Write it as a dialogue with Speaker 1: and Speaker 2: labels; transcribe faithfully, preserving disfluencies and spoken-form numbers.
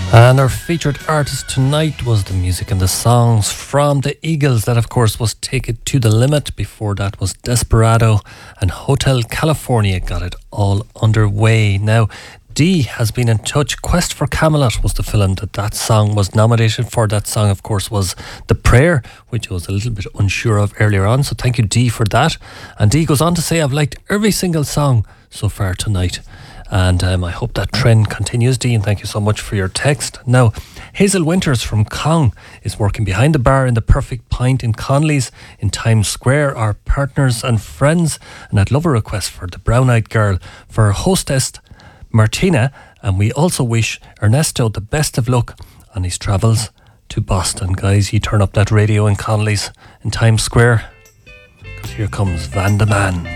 Speaker 1: And our featured artist tonight was the music and the songs from the Eagles. That, of course, was Take It to the Limit. Before that was Desperado, and Hotel California got it all underway. Now, Dee has been in touch. Quest for Camelot was the film that that song was nominated for. That song, of course, was The Prayer, which I was a little bit unsure of earlier on. So thank you, Dee, for that. And Dee goes on to say, I've liked every single song so far tonight. And um, I hope that trend continues, Dee, and thank you so much for your text. Now, Hazel Winters from Cong is working behind the bar in the Perfect Pint in Conley's in Times Square, our partners and friends. And I'd love a request for the Brown-Eyed Girl for our hostess, Martina. And we also wish Ernesto the best of luck on his travels to Boston. Guys, you turn up that radio in Conley's in Times Square, because here comes Van de Man.